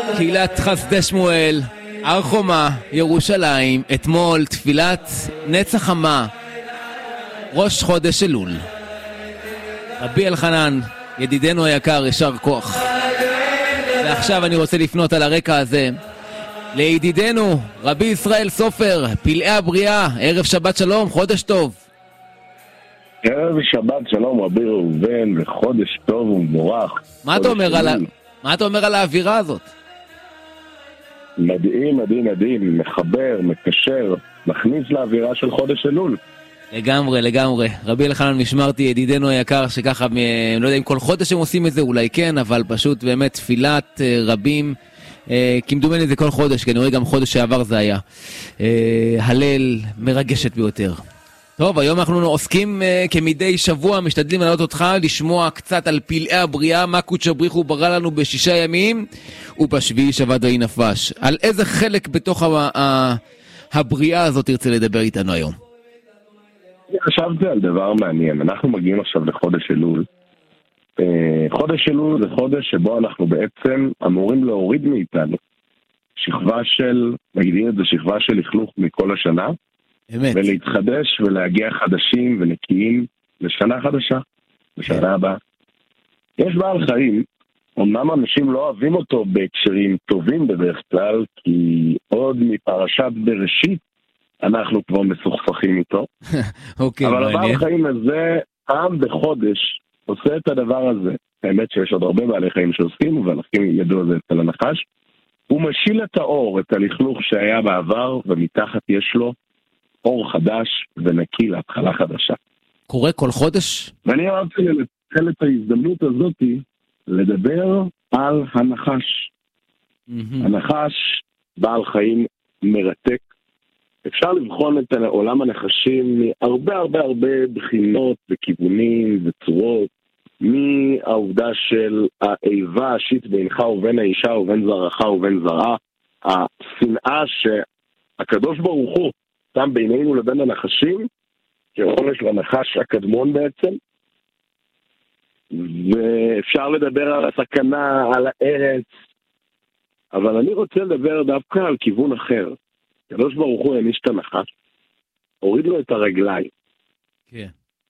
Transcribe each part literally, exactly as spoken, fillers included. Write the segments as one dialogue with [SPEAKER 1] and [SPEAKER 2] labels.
[SPEAKER 1] קהילת חסדי שמואל, הר חומה, ירושלים, אתמול תפילת נץ החמה, ראש חודש אלול. רבי אלחנן, ידידנו היקר, ישר כוח. ועכשיו אני רוצה לפנות על הרקע הזה לידידנו רבי ישראל סופר, פלאי הבריאה. ערב שבת שלום, חודש טוב.
[SPEAKER 2] ערב שבת שלום רבי ראובן, וחודש טוב ומבורך.
[SPEAKER 1] מה אתה אומר על ה... מה אתה אומר על האווירה הזאת?
[SPEAKER 2] מדהים, מדהים, מדהים, מחבר, מקשר, מכניס לאווירה של חודש אלול.
[SPEAKER 1] לגמרי, לגמרי. רבי אלחנן משמרתי, ידידנו היקר, שככה, לא יודע אם כל חודש הם עושים את זה, אולי כן, אבל פשוט באמת תפילת רבים, כמדומני זה כל חודש, כי אני רואה גם חודש שעבר זה היה. הלל מרגשת ביותר. טוב, היום אנחנו עוסקים uh, כמדי שבוע, משתדלים לעלות אותך, לשמוע קצת על פלאי הבריאה, מה קודש הבריחו ברא לנו בשישה ימים, ובשביעי שבת ויהי נפש. על איזה חלק בתוך ה- ה- הבריאה הזאת תרצה לדבר איתנו היום?
[SPEAKER 2] חשבתי על דבר מעניין. אנחנו מגיעים עכשיו לחודש אלול. Uh, חודש אלול זה חודש שבו אנחנו בעצם אמורים להוריד מאיתנו שכבה של, נגדיר את זה, שכבה של לכלוך מכל השנה, אמת. ולהתחדש ולהגיע חדשים ונקיים לשנה חדשה, לשנה הבאה. יש בעל חיים, אמנם אנשים לא אוהבים אותו בהקשרים טובים בדרך כלל, כי עוד מפרשת בראשית אנחנו כבר מסוכסכים איתו.
[SPEAKER 1] אוקיי,
[SPEAKER 2] אבל
[SPEAKER 1] מעניין.
[SPEAKER 2] הבעל חיים הזה פעם בחודש עושה את הדבר הזה. האמת שיש עוד הרבה בעלי חיים שעושים, והלכים ידעו זה אצל הנחש. הוא משיל את האור, את הלכלוך שהיה בעבר, ומתחת יש לו אור חדש ונקי להתחלה חדשה.
[SPEAKER 1] קורה כל חודש?
[SPEAKER 2] ואני רוצה לנצל את ההזדמנות הזאת לדבר על הנחש. Mm-hmm. הנחש בעל חיים מרתק. אפשר לבחון את עולם הנחשים מהרבה הרבה הרבה בחינות וכיוונים וצורות, מהעובדה של האיבה השיט בינך ובין האישה ובין זרעך ובין זרעה, השנאה שהקדוש ברוך הוא שם בינינו לבין הנחשים, כעונש לנחש הקדמון בעצם, ואפשר לדבר על הסכנה, על הארץ, אבל אני רוצה לדבר דווקא על כיוון אחר. הקדוש ברוך הוא העניש את הנחש, הוריד לו את הרגליים.
[SPEAKER 1] כן.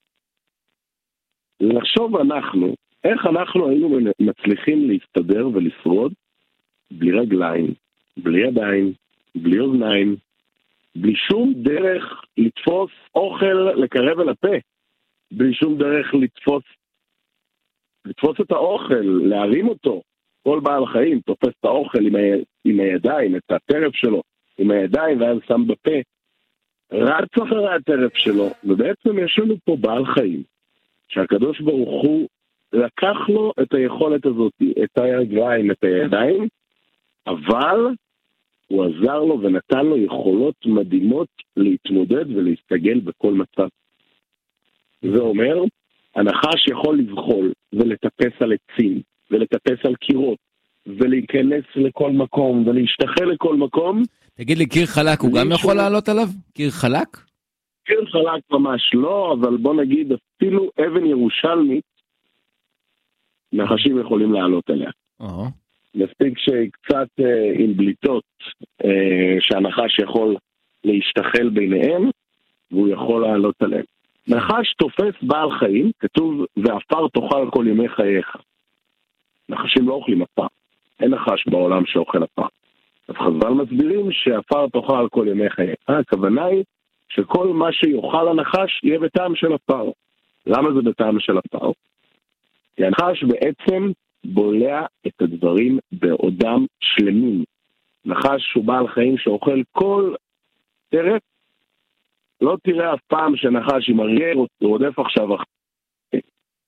[SPEAKER 2] לחשוב אנחנו, איך אנחנו היינו מצליחים להסתדר ולשרוד בלי רגליים, בלי ידיים, בלי אוזניים, בלי שום דרך לתפוס אוכל לקרב אל הפה, בלי שום דרך לתפוס, לתפוס את האוכל, להרים אותו. כל בעל חיים תופס את האוכל עם, ה... עם הידיים, את הטרף שלו, עם הידיים, ואז שם בפה, רץ אחרי הטרף שלו, ובעצם יש לנו פה בעל חיים, שהקדוש ברוך הוא לקח לו את היכולת הזאת, את הרגליים, את הידיים, אבל הוא עזר לו ונתן לו יכולות מדהימות להתמודד ולהסתגל בכל מצב. זה אומר, הנחש יכול לבחול ולטפס על עצים ולטפס על קירות ולהיכנס לכל מקום ולהשתחל לכל מקום.
[SPEAKER 1] תגיד לי, קיר חלק הוא גם יכול לעלות עליו? קיר חלק?
[SPEAKER 2] קיר חלק ממש לא, אבל בוא נגיד אפילו אבן ירושלמית נחשים יכולים לעלות עליה.
[SPEAKER 1] או.
[SPEAKER 2] מספיק שקצת אה, עם בליטות אה, שהנחש יכול להשתחל ביניהם והוא יכול לעלות עליהם. נחש תופס בעל חיים, כתוב ואפר תאכל כל ימי חייך. נחשים לא אוכלים אפר, אין נחש בעולם שאוכל אפר. אז חז"ל מסבירים שאפר תאכל כל ימי חייך. הכוונה היא שכל מה שיאכל הנחש יהיה בטעם של אפר. למה זה בטעם של אפר? כי הנחש בעצם בולע את הדברים בעודם שלמים. נחש הוא בעל חיים שאוכל כל טרף. לא תראה אף פעם שנחש עם אריה רודף עכשיו אחרי.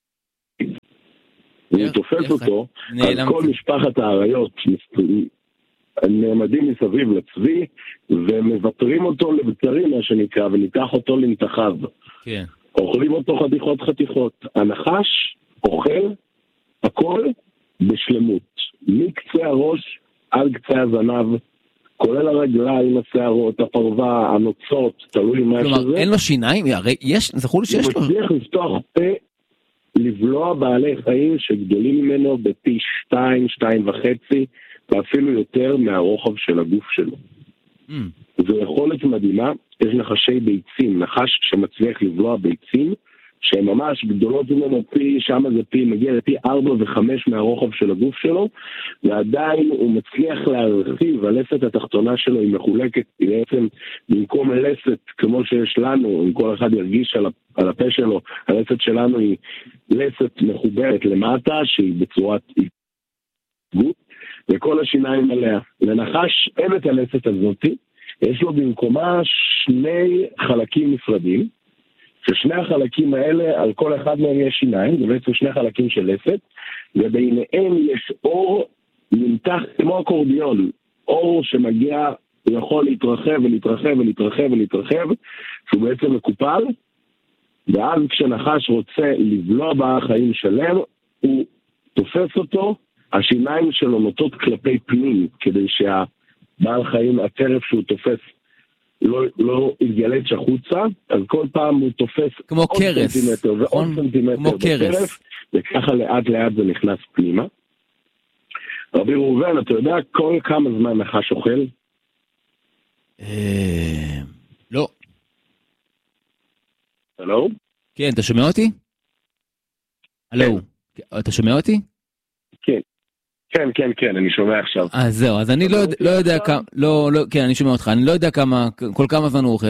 [SPEAKER 2] הוא תופס אותו, אז כל משפחת האריות נעמדים מסביב לצבי, ומוותרים אותו לבצרים, מה שנקרא, וניקח אותו לנתחיו.
[SPEAKER 1] כן.
[SPEAKER 2] אוכלים אותו חתיכות חתיכות. הנחש אוכל הכל בשלמות. מקצה הראש עד קצה הזנב, כולל הרגליים, השערות, הפרווה, הנוצות, תלוי מה שזה.
[SPEAKER 1] כלומר, אין לו שיניים? הרי יש, זכור לי שיש לו.
[SPEAKER 2] הוא מצליח לפתוח פה, לבלוע בעלי חיים שגדולים ממנו בפי שתיים, שתיים וחצי, ואפילו יותר מהרוחב של הגוף שלו. Mm. זו יכולת מדהימה. יש נחשי ביצים, נחש שמצליח לבלוע ביצים, שהן ממש גדולות ממנו פי, שם זה פי, מגיע לפי ארבע וחמש מהרוחב של הגוף שלו, ועדיין הוא מצליח להרחיב, הלסת התחתונה שלו היא מחולקת, היא בעצם במקום לסת כמו שיש לנו, אם כל אחד ירגיש על, על הפה שלו, הלסת שלנו היא לסת מחוברת למטה, שהיא בצורת גוף, וכל השיניים עליה. לנחש אין את הלסת הזאת, יש לו במקומה שני חלקים נפרדים, ששני החלקים האלה, על כל אחד מהם יש שיניים, זה בעצם שני חלקים של לסת, וביניהם יש אור נמתח כמו אקורדיון, אור שמגיע, הוא יכול להתרחב ולהתרחב ולהתרחב ולהתרחב, שהוא בעצם מקופל, ואז כשנחש רוצה לבלוע בחיים שלם, הוא תופס אותו, השיניים שלו נוטות כלפי פנים, כדי שהבעל חיים, הטרף שהוא תופס, לא, לא יתגלץ החוצה, אז כל פעם הוא תופס
[SPEAKER 1] כמו
[SPEAKER 2] עוד
[SPEAKER 1] קרס,
[SPEAKER 2] סנטימטר ועוד
[SPEAKER 1] נכון?
[SPEAKER 2] סנטימטר
[SPEAKER 1] כמו קרס.
[SPEAKER 2] וככה לאט לאט זה נכנס פנימה. רבי ראובן, אתה יודע כל כמה זמן נחש אוכל?
[SPEAKER 1] לא.
[SPEAKER 2] הלו?
[SPEAKER 1] כן, אתה שומע אותי? הלו, אתה שומע אותי?
[SPEAKER 2] כן. כן, כן, כן, אני שומע עכשיו.
[SPEAKER 1] אז זהו, אז אני לא יודע כמה, לא, לא, כן, אני שומע אותך, אני לא יודע כמה, כל כמה זמן הוא אוכל.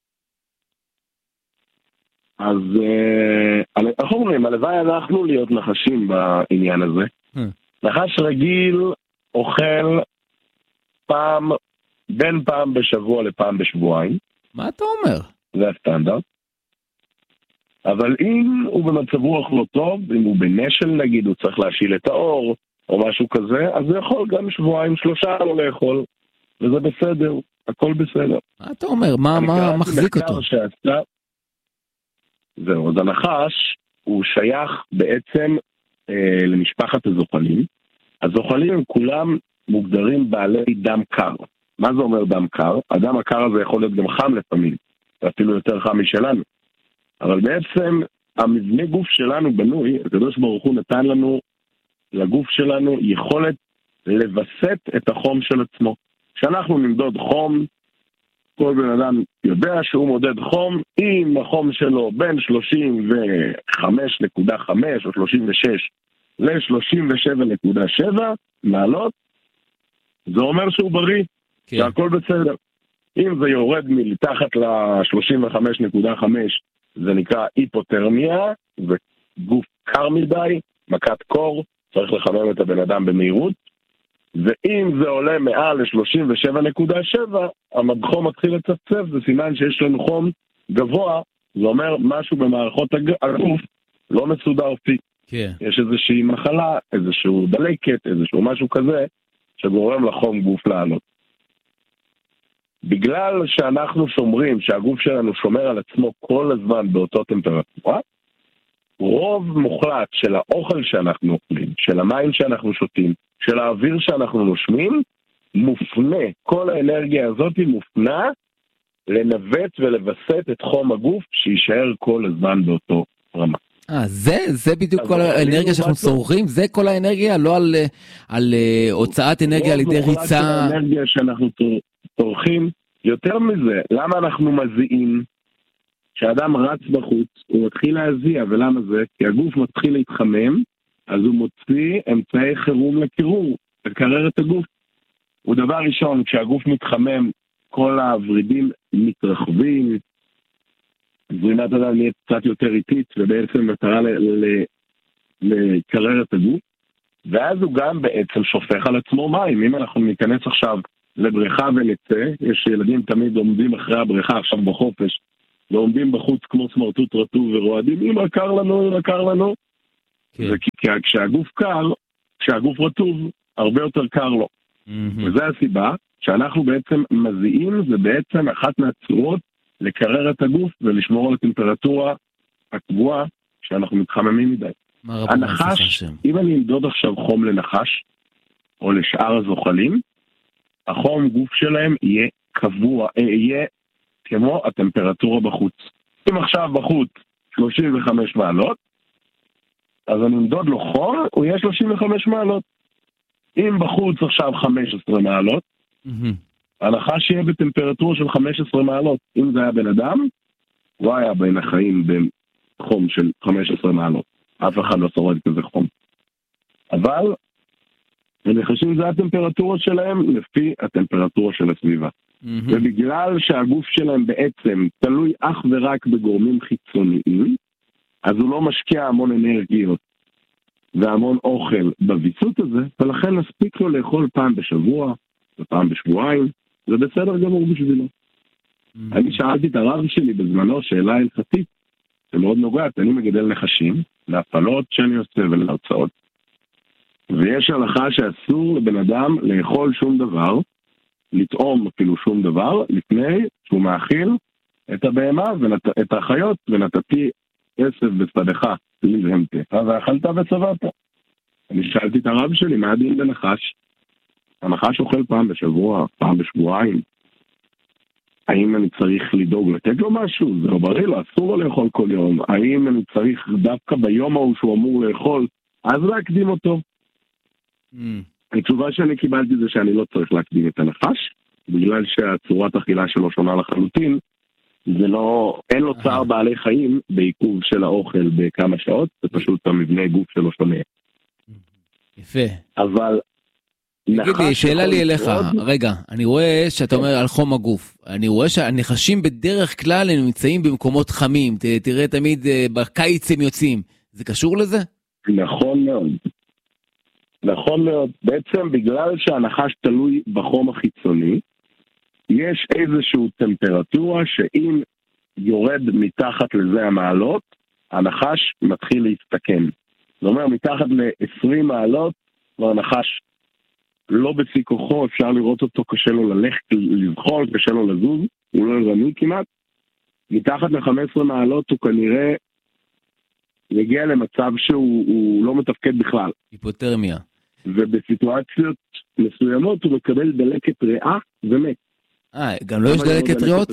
[SPEAKER 2] אז איך אומרים, הלוואי אנחנו להיות נחשים בעניין הזה. נחש רגיל אוכל פעם, בין פעם בשבוע לפעם בשבועיים.
[SPEAKER 1] מה אתה אומר?
[SPEAKER 2] זה הסטנדרט. אבל אם הוא במצב רוח לא טוב, אם הוא בנשל נגיד, הוא צריך להשיל את האור, או משהו כזה, אז זה יכול גם שבועיים, שלושה לא לאכול, וזה בסדר, הכל בסדר.
[SPEAKER 1] מה אתה אומר? מה, מה מחזיק אותו?
[SPEAKER 2] שעשה... זהו, אז הנחש הוא שייך בעצם אה, למשפחת הזוחלים. הזוחלים הם כולם מוגדרים בעלי דם קר. מה זה אומר דם קר? הדם הקר הזה יכול להיות גם חם לפעמים, ואפילו יותר חם משלנו. אבל בעצם המבנה גוף שלנו בנוי, הקדוש ברוך הוא נתן לנו, לגוף שלנו יכולת לבסט את החום של עצמו. כשאנחנו נמדוד חום, כל בן אדם יודע שהוא מודד חום, אם החום שלו בין שלושים וחמש נקודה חמש או שלושים ושש ל-שלושים ושבע נקודה שבע מעלות, זה אומר שהוא בריא, כן. שהכל בסדר. אם זה יורד מתחת ל-שלושים וחמש נקודה חמש, זה נקרא היפותרמיה, זה גוף קר מדי, מכת קור, צריך לחמם את הבן אדם במהירות, ואם זה עולה מעל ל-שלושים ושבע נקודה שבע, המדחום מתחיל לצפצף, זה סימן שיש לנו חום גבוה, זה אומר משהו במערכות הגוף לא מסודר פי. כן. יש איזושהי מחלה, איזשהו דלקת, איזשהו משהו כזה, שגורם לחום גוף לעלות. בגלל שאנחנו שומרים, שהגוף שלנו שומר על עצמו כל הזמן באותו טמפרטורה, רוב מוחלט של האוכל שאנחנו אוכלים, של המים שאנחנו שותים, של האוויר שאנחנו נושמים, מופנה, כל האנרגיה הזאת מופנה לנווט ולבסט את חום הגוף שישאר כל הזמן באותו רמה.
[SPEAKER 1] אה, זה, זה בדיוק כל האנרגיה שאנחנו צורכים? זה כל האנרגיה? לא על, על הוצאת אנרגיה על ידי ריצה? רוב מוחלט של
[SPEAKER 2] האנרגיה שאנחנו צורכים, יותר מזה, למה אנחנו מזיעים? כשאדם רץ בחוץ, הוא מתחיל להזיע, ולמה זה? כי הגוף מתחיל להתחמם, אז הוא מוציא אמצעי חירום לקירור, לקרר את הגוף. הוא דבר ראשון, כשהגוף מתחמם, כל הוורידים מתרחבים, זרימת הדם נהיית קצת יותר איטית, ובעצם מטרה לקרר את הגוף, ואז הוא גם בעצם שופך על עצמו מים. אם אנחנו ניכנס עכשיו לבריכה ונצא, יש ילדים תמיד עומדים אחרי הבריכה, עכשיו בחופש, ועומדים בחוץ כמו סמרטוט רטוב ורועדים, אם קר לנו, אם קר לנו. כן. זה כי כשהגוף קר, כשהגוף רטוב, הרבה יותר קר לו. Mm-hmm. וזו הסיבה שאנחנו בעצם מזיעים, זה בעצם אחת מהצורות לקרר את הגוף ולשמור על הטמפרטורה הקבועה שאנחנו מתחממים מדי. הנחש, אם אני אמדוד עכשיו חום לנחש, או לשאר הזוחלים, החום גוף שלהם יהיה קבוע, יהיה כמו הטמפרטורה בחוץ. אם עכשיו בחוץ שלושים וחמש מעלות, אז אני אמדוד לו חום, הוא יהיה שלושים וחמש מעלות. אם בחוץ עכשיו חמש עשרה מעלות, הנחש יהיה בטמפרטורה של חמש עשרה מעלות. אם זה היה בן אדם, הוא היה בין החיים בחום של חמש עשרה מעלות. אף אחד לא שורד כזה חום. אבל הנחשים זה הטמפרטורה שלהם לפי הטמפרטורה של הסביבה. ובגלל שהגוף שלהם בעצם תלוי אך ורק בגורמים חיצוניים, אז הוא לא משקיע המון אנרגיות והמון אוכל בביצות הזה, ולכן נספיק לו לאכול פעם בשבוע, ופעם בשבועיים, זה בסדר גמור בשבילו. אני שאלתי את הרב שלי בזמנו שאלה הלכתית, שמאוד נוגעת, אני מגדל נחשים, להפלות שאני עושה ולהרצאות, ויש הלכה שאסור לבן אדם לאכול שום דבר, לטעום אפילו שום דבר, לפני שהוא מאכיל את הבהמה ואת החיות, ונתתי כסף בשדך, לבהמתך, ואכלת וצבעת. אני שאלתי את הרב שלי, מה הדין בנחש? הנחש אוכל פעם בשבוע, פעם בשבועיים. האם אני צריך לדאוג לתת לו משהו? זה לא בריא לו, אסור לו לאכול כל יום. האם אני צריך דווקא ביום ההוא שהוא אמור לאכול, אז להקדים אותו? Mm. התשובה שאני קיבלתי זה שאני לא צריך להקדים את הנחש, בגלל שהצורת אכילה שלו שונה לחלוטין, זה לא, אין לו צער בעלי חיים בעיכוב של האוכל בכמה שעות, זה פשוט המבנה גוף שלו שונה.
[SPEAKER 1] יפה.
[SPEAKER 2] אבל
[SPEAKER 1] תגיד לי, שאלה לי אליך, רגע, אני רואה שאתה אומר על חום הגוף, אני רואה שהנחשים בדרך כלל הם נמצאים במקומות חמים, תראה תמיד בקיץ הם יוצאים, זה קשור לזה?
[SPEAKER 2] נכון מאוד. נכון מאוד. בעצם בגלל שהנחש תלוי בחום החיצוני, יש איזושהי טמפרטורה שאם יורד מתחת לזה המעלות, הנחש מתחיל להסתכן. זאת אומרת, מתחת ל-עשרים מעלות, והנחש לא בשיא כוחו, אפשר לראות אותו, קשה לו ללכת, לבחול, קשה לו לזוז, הוא לא ערני כמעט. מתחת ל-חמש עשרה מעלות הוא כנראה יגיע למצב שהוא לא מתפקד בכלל.
[SPEAKER 1] היפותרמיה.
[SPEAKER 2] ובסיטואציות מסוימות הוא מקבל דלקת ריאה ומת.
[SPEAKER 1] אה, גם לא יש דלקת ריאות?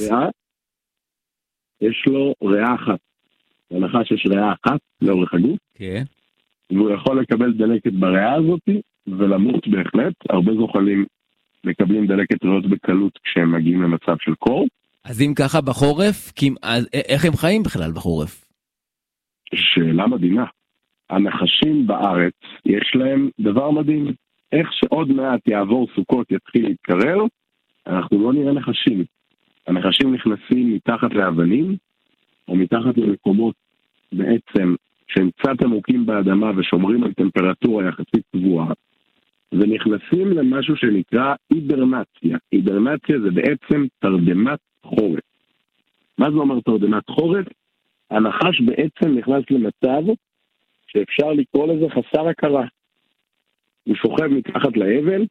[SPEAKER 2] יש לו ריאה אחת. לנחש יש ריאה אחת לאורך הגוף.
[SPEAKER 1] כן.
[SPEAKER 2] והוא יכול לקבל דלקת בריאה הזאת ולמות בהחלט. הרבה זוחלים מקבלים דלקת ריאות בקלות כשהם מגיעים למצב של קור.
[SPEAKER 1] אז אם ככה בחורף, איך הם חיים בכלל בחורף?
[SPEAKER 2] שאלה מדהימה. הנחשים בארץ יש להם דבר מדהים. איך שעוד מעט יעבור סוכות יתחיל להתקרר, אנחנו לא נראה נחשים. הנחשים נכנסים מתחת לאבנים, או מתחת למקומות בעצם שהם קצת עמוקים באדמה ושומרים על טמפרטורה יחסית קבועה, ונכנסים למשהו שנקרא היברנציה. היברנציה זה בעצם תרדמת חורף. מה זה אומר תרדמת חורף? הנחש בעצם נכנס למצב שאפשר לקרוא לזה חסר הכרה. הוא שוכב מתחת לאבל,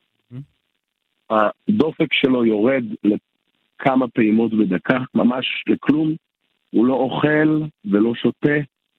[SPEAKER 2] הדופק שלו יורד לכמה פעימות בדקה, ממש לכלום, הוא לא אוכל ולא שותה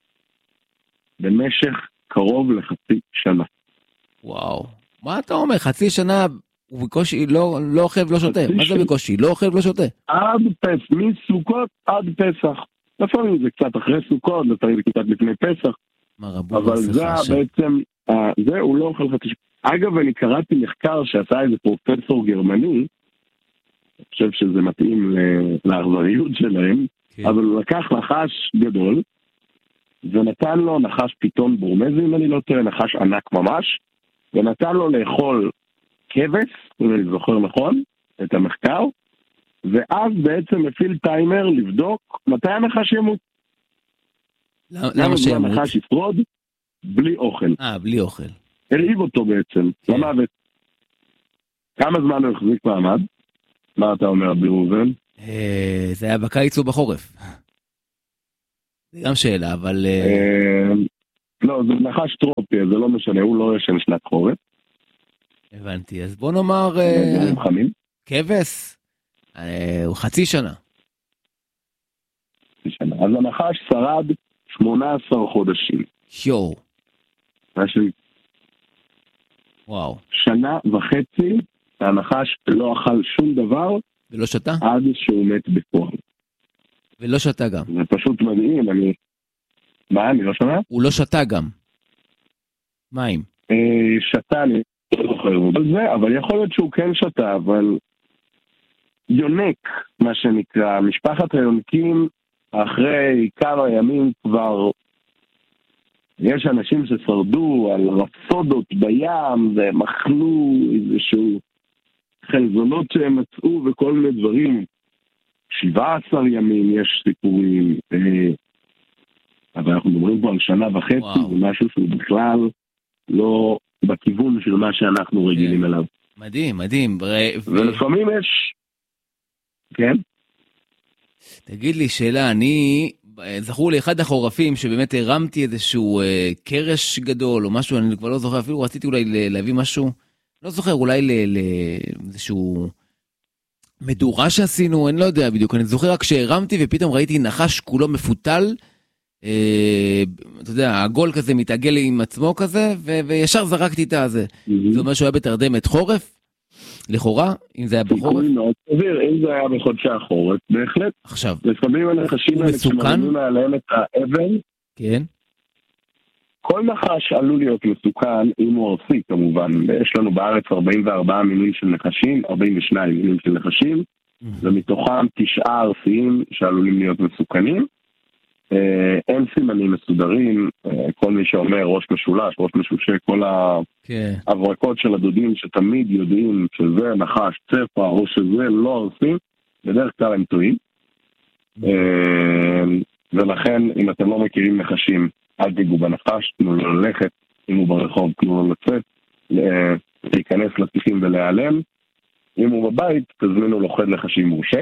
[SPEAKER 2] במשך קרוב לחצי שנה.
[SPEAKER 1] וואו, מה אתה אומר? חצי שנה הוא בקושי לא, לא אוכל ולא שותה. מה זה בקושי? לא אוכל ולא שותה. עד
[SPEAKER 2] פסח, מסוכות עד פסח. לפעמים זה קצת אחרי סוכות, לפעמים זה קצת לפני פסח. אבל זה בעצם, זה הוא לא אוכל חצי שנה. אגב, אני קראתי מחקר שעשה איזה פרופסור גרמני, אני חושב שזה מתאים לאכזריות שלהם, okay. אבל הוא לקח נחש גדול, ונתן לו נחש פיתון בורמזי, אם אני לא טועה, נחש ענק ממש, ונתן לו לאכול כבש, אם אני זוכר נכון, את המחקר, ואז בעצם הפעיל טיימר לבדוק מתי הנחש ימות.
[SPEAKER 1] למה שימות?
[SPEAKER 2] הנחש ישרוד בלי אוכל.
[SPEAKER 1] אה, בלי אוכל.
[SPEAKER 2] הרעיב אותו בעצם, למוות. כמה זמן הוא החזיק מעמד? מה אתה אומר, בי ראובן?
[SPEAKER 1] זה היה בקיץ או בחורף? זה גם שאלה, אבל...
[SPEAKER 2] לא, זה נחש טרופי, זה לא משנה, הוא לא ישן שנת חורף.
[SPEAKER 1] הבנתי, אז בוא נאמר... כבש, הוא חצי שנה.
[SPEAKER 2] חצי שנה. אז הנחש שרד שמונה עשרה חודשים.
[SPEAKER 1] יו.
[SPEAKER 2] משהו...
[SPEAKER 1] וואו.
[SPEAKER 2] שנה וחצי, הנחש לא אכל שום דבר.
[SPEAKER 1] ולא שתה?
[SPEAKER 2] עד שהוא מת בפועל.
[SPEAKER 1] ולא שתה גם.
[SPEAKER 2] זה פשוט מדהים, אני... מה, אני לא שומע?
[SPEAKER 1] הוא לא שתה גם. מים.
[SPEAKER 2] שתה, אני לא זוכר על זה, אבל יכול להיות שהוא כן שתה, אבל יונק, מה שנקרא, משפחת היונקים, אחרי כמה ימים כבר יש אנשים ששרדו על רפסודות בים, והם אכלו איזשהו חלזונות שהם מצאו וכל מיני דברים. שבעה עשר ימים יש סיפורים, אבל אנחנו מדברים פה על שנה וחצי, ומשהו שהוא בכלל לא בכיוון של מה שאנחנו רגילים אליו.
[SPEAKER 1] מדהים, מדהים.
[SPEAKER 2] ולפעמים יש... כן?
[SPEAKER 1] תגיד לי שאלה, אני זכור לי אחד החורפים שבאמת הרמתי איזשהו אה, קרש גדול או משהו, אני כבר לא זוכר, אפילו רציתי אולי להביא משהו, לא זוכר, אולי לאיזשהו מדורה שעשינו, אני לא יודע בדיוק, אני זוכר רק שהרמתי ופתאום ראיתי נחש כולו מפותל, אה, אתה יודע, העגול כזה מתעגל עם עצמו כזה, ו- וישר זרקתי את הזה. Mm-hmm. זה אומר שהוא היה בתרדמת חורף? לכאורה, אם זה היה בחורף?
[SPEAKER 2] מאוד סביר, אם זה היה בחודשי החורף, בהחלט.
[SPEAKER 1] עכשיו,
[SPEAKER 2] לפעמים הנחשים האלה כשמראים עליהם את האבן,
[SPEAKER 1] כן.
[SPEAKER 2] כל נחש עלול להיות מסוכן, אם הוא ארסי כמובן. יש לנו בארץ ארבעים וארבעה מינים של נחשים, ארבעים ושניים מינים של נחשים, ומתוכם תשעה ארסיים שעלולים להיות מסוכנים. אין סימנים מסודרים, כל מי שאומר ראש משולש, ראש משושה, כל ההברקות של הדודים שתמיד יודעים שזה נחש צפה או שזה לא ארסי, בדרך כלל הם טועים. ולכן אם אתם לא מכירים נחשים, אל תיגעו בנחש, תנו לו ללכת, אם הוא ברחוב תנו לו לצאת, להיכנס לשיחים ולהיעלם. אם הוא בבית תזמינו לו חד נחשים מורשה.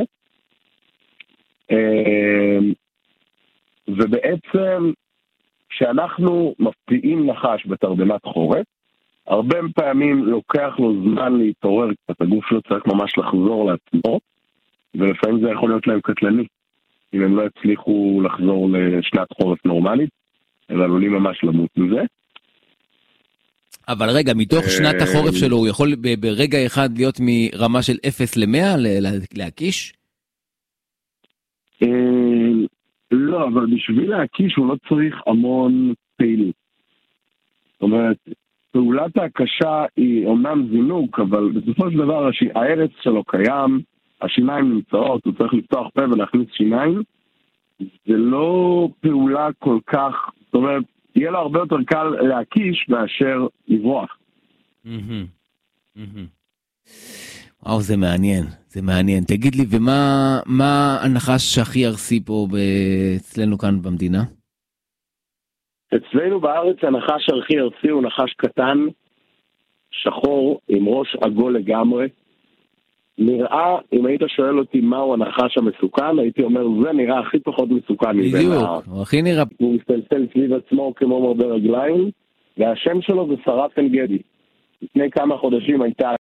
[SPEAKER 2] ובעצם כשאנחנו מפתיעים נחש בתרדמת חורף, הרבה פעמים לוקח לו זמן להתעורר קצת, הגוף שלו צריך ממש לחזור לעצמו, ולפעמים זה יכול להיות להם קטלני, אם הם לא הצליחו לחזור לשנת חורף נורמלית, הם עלולים ממש למות מזה.
[SPEAKER 1] אבל רגע, מתוך שנת החורף שלו, הוא יכול ברגע אחד להיות מרמה של אפס למאה להקיש?
[SPEAKER 2] לא, אבל בשביל להקיש הוא לא צריך המון פעילות. זאת אומרת, פעולת ההקשה היא אומנם זינוק, אבל בסופו של דבר הארץ שלו קיים, השיניים נמצאות, הוא צריך לפתוח פה ולהכניס שיניים. זה לא פעולה כל כך, זאת אומרת, יהיה לו הרבה יותר קל להקיש מאשר לברוח.
[SPEAKER 1] וואו, זה מעניין, זה מעניין. תגיד לי, ומה מה הנחש הכי ארסי פה אצלנו כאן במדינה?
[SPEAKER 2] אצלנו בארץ הנחש הכי ארסי הוא נחש קטן, שחור, עם ראש עגול לגמרי. נראה, אם היית שואל אותי מהו הנחש המסוכן, הייתי אומר, זה נראה הכי פחות מסוכן.
[SPEAKER 1] בדיוק, הוא הכי נראה.
[SPEAKER 2] הוא מסתלסל סביב עצמו כמו מרבה רגליים, והשם שלו זה שרף עין גדי. לפני כמה חודשים הייתה